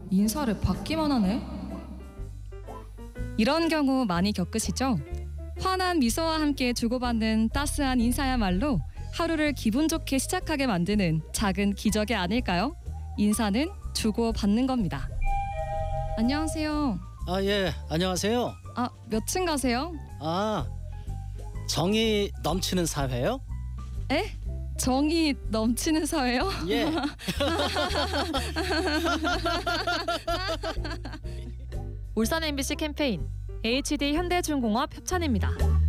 인사를 받기만 하네. 이런 경우 많이 겪으시죠? 환한 미소와 함께 주고받는 따스한 인사야말로 하루를 기분 좋게 시작하게 만드는 작은 기적이 아닐까요? 인사는 주고받는 겁니다. 안녕하세요. 예, 안녕하세요. 몇 층 가세요? 정이 넘치는 사회요? 에? 정이 넘치는 사회요? 예. 울산 MBC 캠페인 HD 현대중공업 협찬입니다.